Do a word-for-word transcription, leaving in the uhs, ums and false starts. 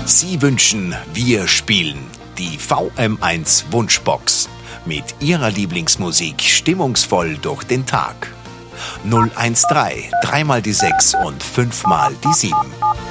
Sie wünschen, wir spielen die V M eins Wunschbox mit Ihrer Lieblingsmusik stimmungsvoll durch den Tag. null eins drei, dreimal die sechs und fünfmal die sieben.